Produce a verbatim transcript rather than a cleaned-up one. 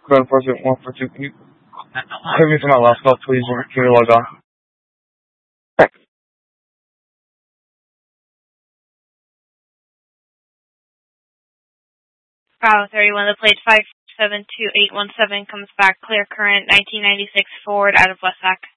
Ground President one four two, can you clear me for my last call, please, or can you log on? Bravo thirty-one, the plate five seven two eight one seven comes back clear current nineteen ninety-six forward out of West Sac.